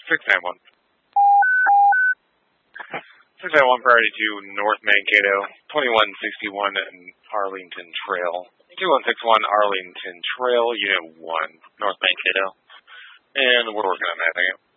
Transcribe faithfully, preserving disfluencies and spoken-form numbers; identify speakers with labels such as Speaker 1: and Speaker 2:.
Speaker 1: six nine one. six nine one priority to North Mankato, twenty-one sixty-one Arlington Trail. two one six one Arlington Trail, Unit one, North Mankato. And we're working on that thing.